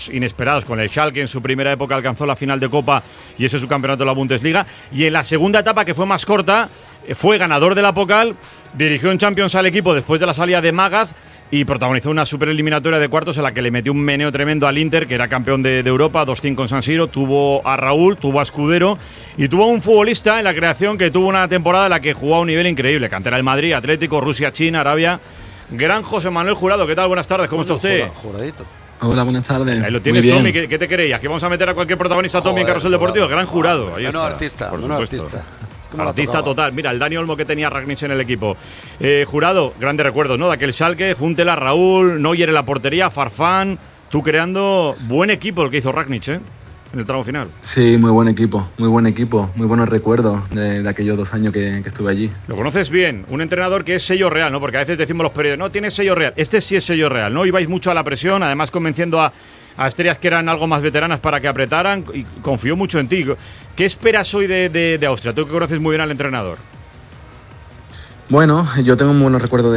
inesperados. Con el Schalke en su primera época alcanzó la final de Copa y ese es su campeonato de la Bundesliga. Y en la segunda etapa, que fue más corta, fue ganador de la Pokal, dirigió en Champions al equipo después de la salida de Magath y protagonizó una super eliminatoria de cuartos en la que le metió un meneo tremendo al Inter, que era campeón de Europa, 2-5 en San Siro. Tuvo a Raúl, tuvo a Escudero y tuvo a un futbolista en la creación que tuvo una temporada en la que jugó a un nivel increíble. Cantera del Madrid, Atlético, Rusia, China, Arabia. Gran José Manuel Jurado. ¿Qué tal? Buenas tardes, ¿cómo está usted? Juradito. Hola, buenas tardes. Ahí lo tienes, Tommy. ¿Qué te creías? ¿Que vamos a meter a cualquier protagonista, Tommy, en Carrusel Deportivo? Gran Jurado. Ahí está. Artista, por artista. Artista total. Mira, el Dani Olmo que tenía Ragnich en el equipo. Jurado, grandes recuerdos, ¿no? De aquel Schalke, Huntelaar, Raúl, Neuer en la portería, Farfán. Tú creando buen equipo el que hizo Ragnich, en el tramo final. Sí, muy buen equipo, muy buenos recuerdos de aquellos 2 años que estuve allí. Lo conoces bien, un entrenador que es sello real, ¿no? Porque a veces decimos los periodistas, no, tiene sello real. Este sí es sello real, ¿no? Ibais mucho a la presión, además convenciendo a estrellas que eran algo más veteranas para que apretaran y confió mucho en ti. ¿Qué esperas hoy de Austria? Tú que conoces muy bien al entrenador. Bueno, yo tengo muy buenos recuerdos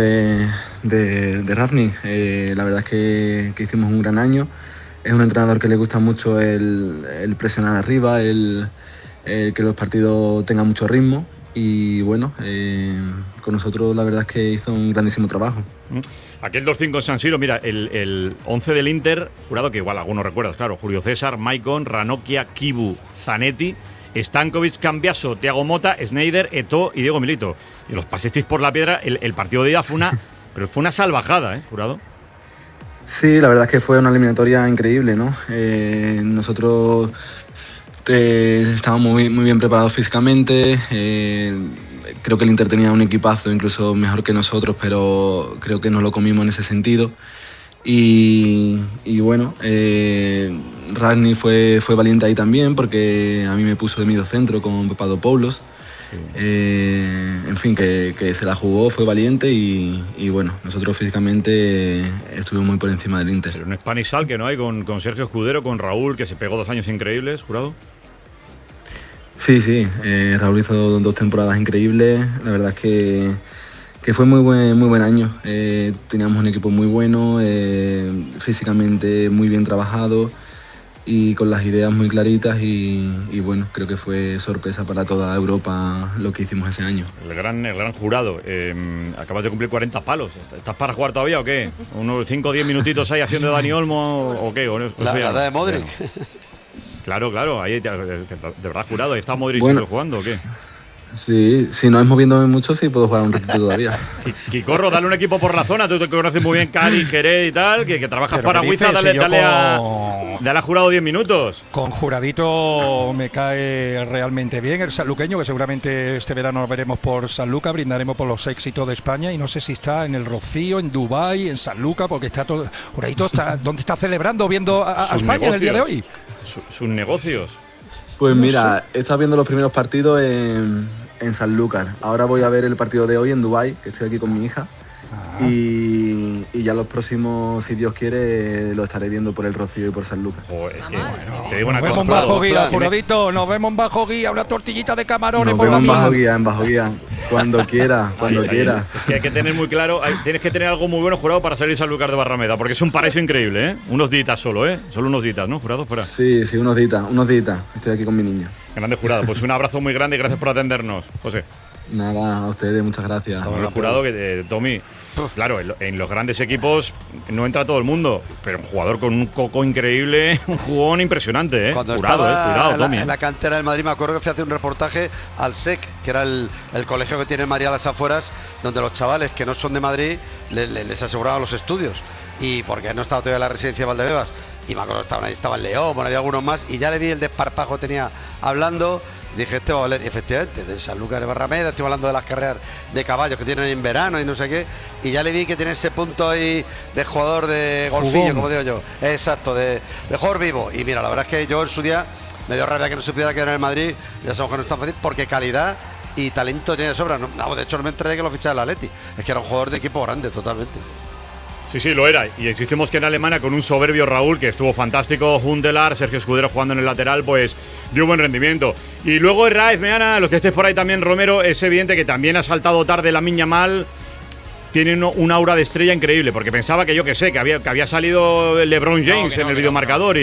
de Rafni. La verdad es que hicimos un gran año. Es un entrenador que le gusta mucho el presionar arriba, el que los partidos tengan mucho ritmo. Y bueno, con nosotros la verdad es que hizo un grandísimo trabajo. Aquel 2-5 en San Siro, mira, el 11 del Inter, Jurado, que igual algunos recuerdas, claro, Julio César, Maicon, Ranocchia, Kibu, Zanetti, Stankovic, Cambiaso, Thiago Motta, Sneijder, Eto'o y Diego Milito. Y los pasesteis por la piedra, el partido de ida fue una salvajada, Jurado. Sí, la verdad es que fue una eliminatoria increíble, ¿no? Nosotros estábamos muy bien preparados físicamente. Creo que el Inter tenía un equipazo incluso mejor que nosotros, pero creo que nos lo comimos en ese sentido. Y bueno, Ragni fue valiente ahí también, porque a mí me puso de mediocentro con Papadopoulos. Sí. En fin, que se la jugó, fue valiente y bueno, nosotros físicamente estuvimos muy por encima del Inter. Pero un Spanish Schalke, ¿no? Hay con Sergio Escudero, con Raúl, que se pegó 2 años increíbles, Jurado. Sí, Raúl hizo 2 temporadas increíbles. La verdad es que fue muy buen año. Teníamos un equipo muy bueno, físicamente muy bien trabajado y con las ideas muy claritas y bueno, creo que fue sorpresa para toda Europa lo que hicimos ese año. El gran Jurado, acabas de cumplir 40 palos. ¿Estás para jugar todavía o qué? ¿Unos 5 o 10 minutitos ahí haciendo de Dani Olmo o qué? La edad de Modric. Claro, ahí de verdad, Jurado, ¿ahí está Modric siempre jugando o qué? Sí, si no es moviéndome mucho, sí puedo jugar un ratito todavía. Quicorro, dale un equipo por la zona, tú te conoces muy bien Cali, Jerez y tal, que trabajas para Huiza, dale a Jurado 10 minutos. Con Juradito me cae realmente bien el sanluqueño, que seguramente este verano nos veremos por Sanlúcar, brindaremos por los éxitos de España y no sé si está en el Rocío, en Dubái, en Sanlúcar, porque está todo. Juradito está, ¿dónde está celebrando viendo a España en el día de hoy? Sus negocios. Pues mira, he estado viendo los primeros partidos en Sanlúcar. Ahora voy a ver el partido de hoy en Dubái, que estoy aquí con mi hija. Y ya los próximos, si Dios quiere, lo estaré viendo por el Rocío y por Sanlúcar. Es que te digo una cosa. Nos vemos bajo guía, Juradito, nos vemos bajo guía, una tortillita de camarones por la mía. En bajo guía, cuando quiera. Es que hay que tener muy claro, tienes que tener algo muy bueno, Jurado, para salir a Sanlúcar de Barrameda, porque es un paraíso increíble, Unos días solo, Solo unos días, ¿no, Jurado? Fuera. Sí, unos días. Estoy aquí con mi niña. Grande, Jurado. Pues un abrazo muy grande y gracias por atendernos, José. Nada, a ustedes, muchas gracias. El Jurado que Tommy, claro, en los grandes equipos no entra todo el mundo, pero un jugador con un coco increíble, un jugón impresionante, Cuando Jurado, estaba Tommy. en la cantera del Madrid, me acuerdo que fui a hacer un reportaje al SEC, que era el colegio que tiene en Madrid a las afueras, donde los chavales que no son de Madrid les aseguraban los estudios, y porque no estaba todavía en la residencia de Valdebebas, y me acuerdo que estaba el León, bueno, había algunos más, y ya le vi el desparpajo que tenía hablando. Dije, este va a valer, y efectivamente, de Sanlúcar de Barrameda, estoy hablando de las carreras de caballos que tienen en verano y no sé qué, y ya le vi que tiene ese punto ahí de jugador de golfillo, como digo yo, exacto, de jugador vivo. Y mira, la verdad es que yo en su día me dio rabia que no se pudiera quedar en el Madrid, ya sabemos que no es tan fácil, porque calidad y talento tiene de sobra. No, de hecho no me enteré que lo fichara el Atleti, es que era un jugador de equipo grande, totalmente. Sí, lo era. Y insistimos que en Alemania, con un soberbio Raúl, que estuvo fantástico, Huntelaar, Sergio Escudero jugando en el lateral, pues dio buen rendimiento. Y luego Raez, Meana, los que estéis por ahí también, Romero, es evidente que también ha saltado tarde Lamine Yamal. tiene un aura de estrella increíble, porque pensaba que yo que sé, que había salido LeBron James en el videomarcador